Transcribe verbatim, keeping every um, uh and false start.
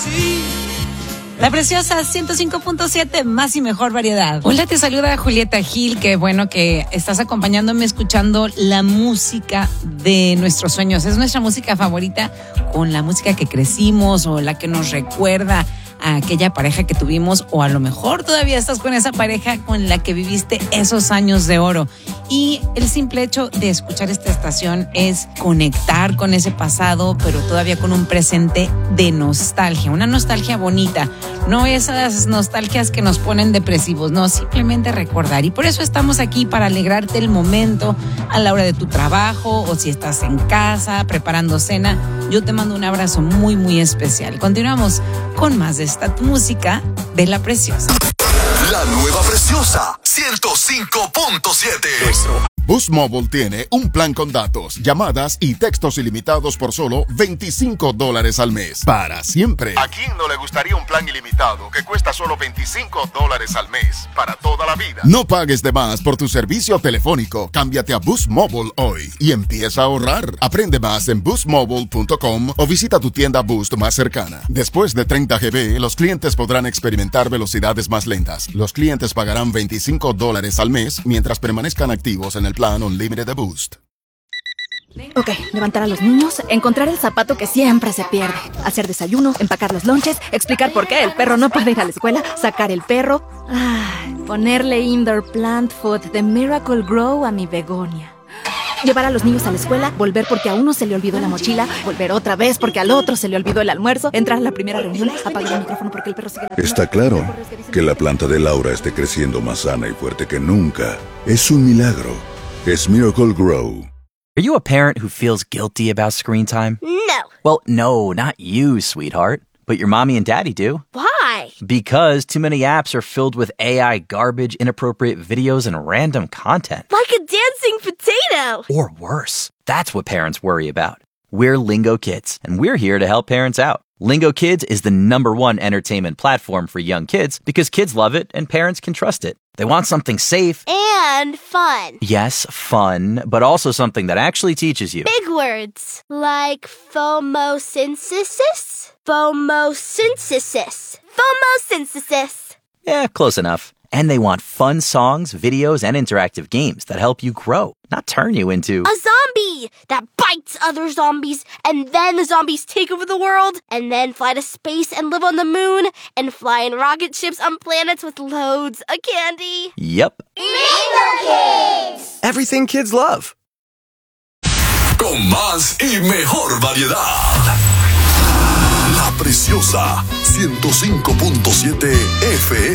La Preciosa ciento cinco punto siete, más y mejor variedad. Hola, te saluda Julieta Gil, qué bueno que estás acompañándome escuchando la música de nuestros sueños. Es nuestra música favorita, con la música que crecimos o la que nos recuerda a aquella pareja que tuvimos, o a lo mejor todavía estás con esa pareja con la que viviste esos años de oro. Y el simple hecho de escuchar esta estación es conectar con ese pasado, pero todavía con un presente de nostalgia, una nostalgia bonita, no esas nostalgias que nos ponen depresivos, no, simplemente recordar. Y por eso estamos aquí, para alegrarte el momento a la hora de tu trabajo, o si estás en casa preparando cena. Yo te mando un abrazo muy muy especial. Continuamos con más de esta tu música de La Preciosa. La nueva Preciosa ciento cinco punto siete. Boost Mobile tiene un plan con datos, llamadas y textos ilimitados por solo veinticinco dólares al mes. Para siempre. ¿A quién no le gustaría un plan ilimitado que cuesta solo veinticinco dólares al mes? Para toda la vida. No pagues de más por tu servicio telefónico. Cámbiate a Boost Mobile hoy y empieza a ahorrar. Aprende más en boost mobile punto com o visita tu tienda Boost más cercana. Después de treinta gigabytes, los clientes podrán experimentar velocidades más lentas. Los clientes pagarán veinticinco dólares al mes mientras permanezcan activos en el plan Unlimited de Boost. Ok, levantar a los niños, encontrar el zapato que siempre se pierde, hacer desayuno, empacar los lonches, explicar por qué el perro no puede ir a la escuela, sacar el perro, ay, ponerle indoor plant food de Miracle Grow a mi begonia. Llevar a los niños a la escuela, volver porque a uno se le olvidó la mochila, volver otra vez porque al otro se le olvidó el almuerzo, entrar a la primera reunión, apagar el micrófono porque el perro sigue... Está claro que la planta de Laura esté creciendo más sana y fuerte que nunca. Es un milagro. Es Miracle Grow. Are you a parent who feels guilty about screen time? No. Well, no, not you, sweetheart. But your mommy and daddy do. Why? Because too many apps are filled with A I garbage, inappropriate videos, and random content. Like a dancing potato. Or worse. That's what parents worry about. We're Lingo Kids, and we're here to help parents out. Lingo Kids is the number one entertainment platform for young kids because kids love it and parents can trust it. They want something safe. And fun. Yes, fun, but also something that actually teaches you. Big words. Like phomosynthesis? Phomosynthesis. Phomosynthesis. Yeah, close enough. And they want fun songs, videos, and interactive games that help you grow, not turn you into... a zombie that bites other zombies, and then the zombies take over the world, and then fly to space and live on the moon, and fly in rocket ships on planets with loads of candy. Yep. Lingo Kids! Everything kids love. Con más y mejor variedad. La Preciosa ciento cinco punto siete F M.